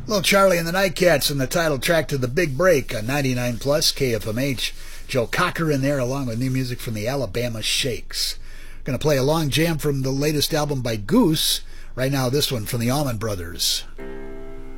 Little Charlie and the Nightcats and the title track to The Big Break on 99 Plus KFMH. Joe Cocker in there along with new music from the Alabama Shakes. Going to play a long jam from the latest album by Goose. Right now, this one from the Allman Brothers.